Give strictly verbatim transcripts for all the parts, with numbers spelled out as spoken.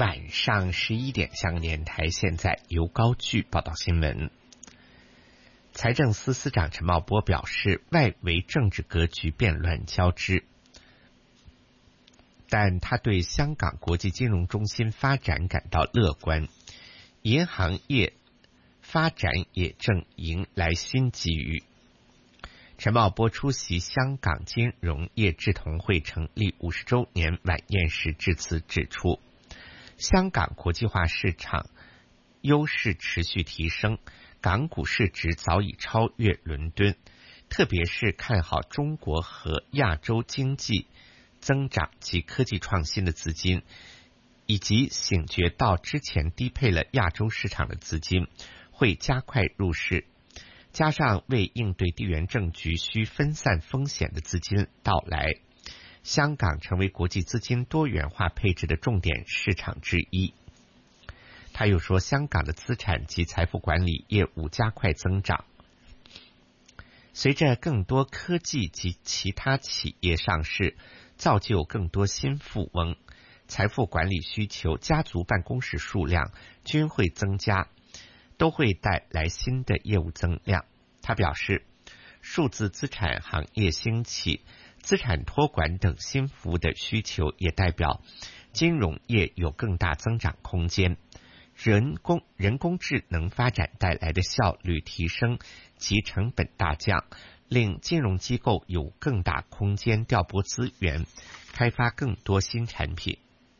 晚上十一点，香港电台现在由高炬报道新闻。财政司司长陈茂波表示，外围政治格局变乱交织，但他对香港国际金融中心发展感到乐观，银行业发展也正迎来新机遇。陈茂波出席香港金融业志同会成立五十周年晚宴时致辞指出，香港国际化市场优势持续提升，港股市值早已超越伦敦，特别是看好中国和亚洲经济增长及科技创新的资金，以及醒觉到之前低配了亚洲市场的资金会加快入市，加上为应对地缘政局需分散风险的资金到来，香港成为国际资金多元化配置的重点市场之一。他又说，香港的资产及财富管理业务加快增长，随着更多科技及其他企业上市，造就更多新富翁，财富管理需求、家族办公室数量均会增加，都会带来新的业务增量。他表示，数字资产行业兴起，资产托管等新服务的需求也代表金融业有更大增长空间。人工人工智能发展带来的效率提升及成本大降，令金融机构有更大空间调拨资源，开发更多新产品。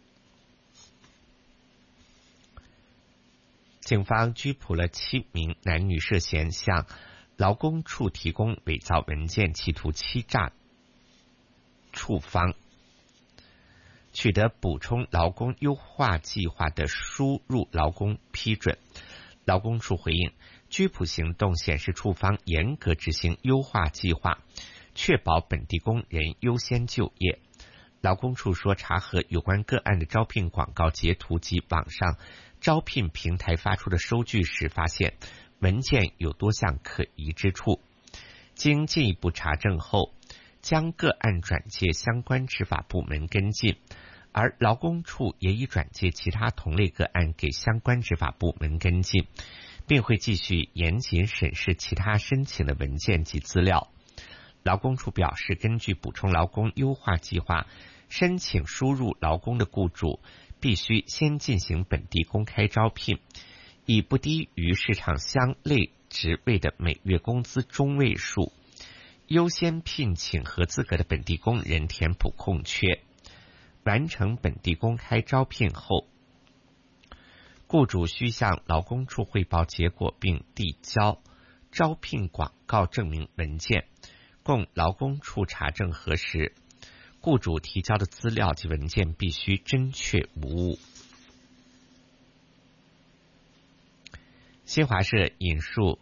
警方拘捕了七名男女涉嫌向劳工处提供伪造文件，企图欺诈处方取得补充劳工优化计划的输入劳工批准。劳工处回应，拘捕行动显示处方严格执行优化计划，确保本地工人优先就业。劳工处说，查核有关个案的招聘广告截图及网上招聘平台发出的收据时，发现文件有多项可疑之处，经进一步查证后，将个案转介相关执法部门跟进，而劳工处也已转介其他同类个案给相关执法部门跟进，并会继续严谨审视其他申请的文件及资料。劳工处表示，根据补充劳工优化计划，申请输入劳工的雇主必须先进行本地公开招聘，以不低于市场相类职位的每月工资中位数，优先聘请合资格的本地工人填补空缺。完成本地公开招聘后，雇主需向劳工处汇报结果并递交招聘广告证明文件，供劳工处查证核实。雇主提交的资料及文件必须真确无误。新华社引述